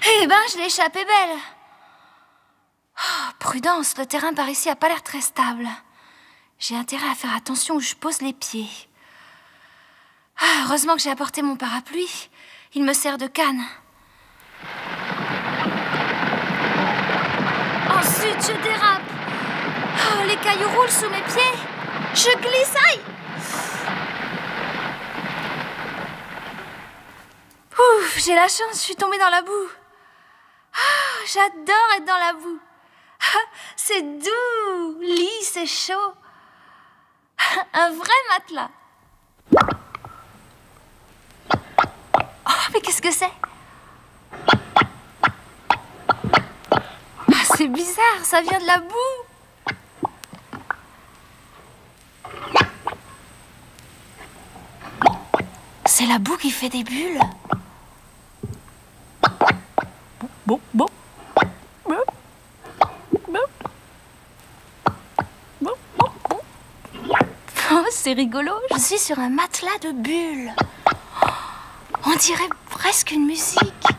Eh ben, je l'ai échappé belle. Oh, prudence, le terrain par ici a pas l'air très stable. J'ai intérêt à faire attention où je pose les pieds. Ah, heureusement que j'ai apporté mon parapluie. Il me sert de canne. Oh zut, je dérape. Oh, les cailloux roulent sous mes pieds. Je glisse, aïe. Ouf, j'ai la chance, je suis tombée dans la boue. Ah, j'adore être dans la boue. Ah, c'est doux, lisse et chaud. Un vrai matelas. Oh, mais qu'est-ce que c'est? Ah, c'est bizarre, ça vient de la boue. C'est la boue qui fait des bulles. Bon. Oh, c'est rigolo, je suis sur un matelas de bulles. On dirait presque une musique.